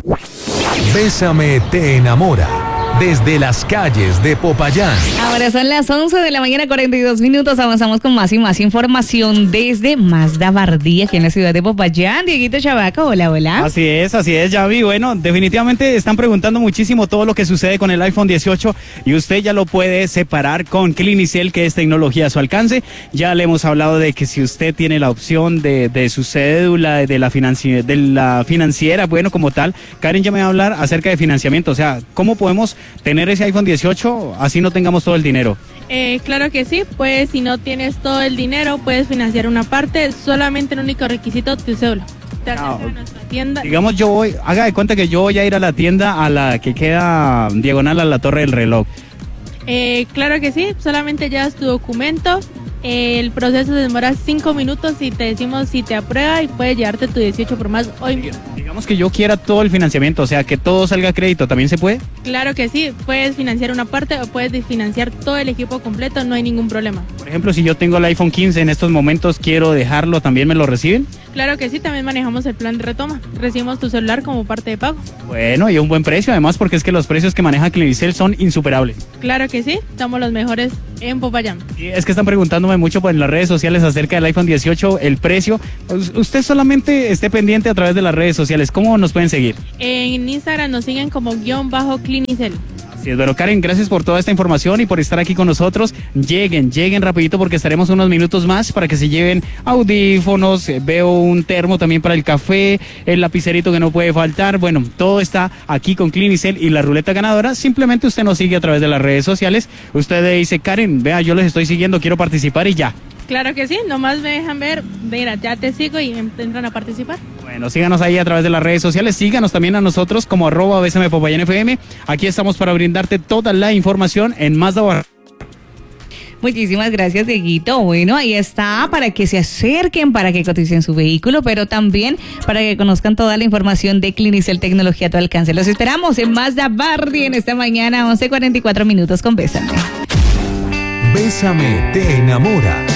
Bésame te enamora. Desde las calles de Popayán. Ahora son las 11 de la mañana, 42 minutos. Avanzamos con más y más información desde Mazda Bardí, aquí en la ciudad de Popayán. Dieguito Chavaca, hola, hola. Así es, Yavi. Bueno, definitivamente están preguntando muchísimo todo lo que sucede con el iPhone 18 y usted ya lo puede separar con Clinicel, que es tecnología a su alcance. Ya le hemos hablado de que si usted tiene la opción de su cédula, de la financiera, bueno, como tal, Karen ya me va a hablar acerca de financiamiento. O sea, ¿cómo podemos tener ese iPhone 18 así no tengamos todo el dinero? Claro que sí, pues si no tienes todo el dinero puedes financiar una parte, solamente el único requisito tu cédula. Te acercas a nuestra tienda. Digamos, haga de cuenta que yo voy a ir a la tienda a la que queda diagonal a la Torre del Reloj. Claro que sí, solamente llevas tu documento. El proceso se demora 5 minutos y te decimos si te aprueba y puedes llevarte tu 18 por más hoy mismo. Digamos que yo quiera todo el financiamiento, o sea, que todo salga a crédito, ¿también se puede? Claro que sí, puedes financiar una parte o puedes financiar todo el equipo completo, no hay ningún problema. Por ejemplo, si yo tengo el iPhone 15 en estos momentos, quiero dejarlo, ¿también me lo reciben? Claro que sí, también manejamos el plan de retoma. Recibimos tu celular como parte de pago. Bueno, y un buen precio, además, porque es que los precios que maneja Clinicel son insuperables. Claro que sí, somos los mejores en Popayán. Sí, es que están preguntándome mucho en las redes sociales acerca del iPhone 18, el precio. Usted solamente esté pendiente a través de las redes sociales. ¿Cómo nos pueden seguir? En Instagram nos siguen como _Clinicel. Así es, bueno, Karen, gracias por toda esta información y por estar aquí con nosotros. Lleguen rapidito porque estaremos unos minutos más para que se lleven audífonos, veo un termo también para el café, el lapicerito que no puede faltar. Bueno, todo está aquí con Clinicel y la ruleta ganadora. Simplemente usted nos sigue a través de las redes sociales. Usted dice, Karen, vea, yo les estoy siguiendo, quiero participar y ya. Claro que sí, nomás me dejan ver, mira, ya te sigo y entran a participar. Bueno, síganos ahí a través de las redes sociales, síganos también a nosotros como @Bésame Popayán FM. Aquí estamos para brindarte toda la información en Mazda Bardí. Muchísimas gracias, Dieguito. Bueno, ahí está, para que se acerquen, para que coticen su vehículo, pero también para que conozcan toda la información de Clinicel Tecnología a tu alcance. Los esperamos en Mazda Bardí en esta mañana, 11:44 minutos con Bésame. Bésame te enamora.